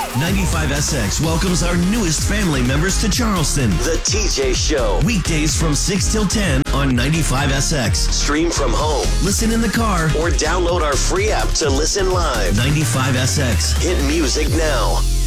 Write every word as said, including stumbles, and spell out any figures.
ninety-five S X welcomes our newest family members to Charleston. The T J Show. Weekdays from six till ten on ninety-five S X. Stream from home, listen in the car, or download our free app to listen live. ninety-five S X. Hit music now.